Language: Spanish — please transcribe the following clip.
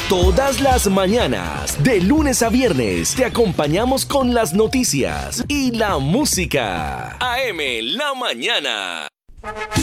Todas las mañanas, de lunes a viernes, te acompañamos con las noticias y la música. AM La Mañana.